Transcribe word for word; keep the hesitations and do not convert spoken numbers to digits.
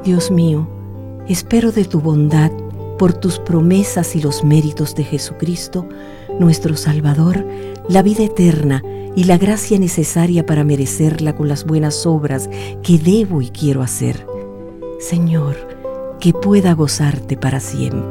Dios mío, espero de tu bondad, por tus promesas y los méritos de Jesucristo, nuestro Salvador, la vida eterna y la gracia necesaria para merecerla con las buenas obras que debo y quiero hacer. Señor, que pueda gozarte para siempre.